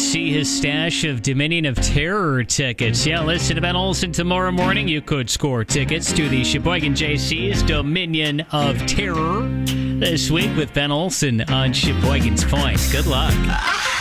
see his stash of Dominion of Terror tickets. Yeah, listen to Ben Olsen tomorrow morning. You could score tickets to the Sheboygan JC's Dominion of Terror this week with Ben Olsen on Sheboygan's Point. Good luck.